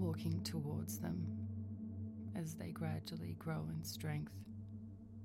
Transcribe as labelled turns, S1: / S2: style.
S1: walking towards them as they gradually grow in strength.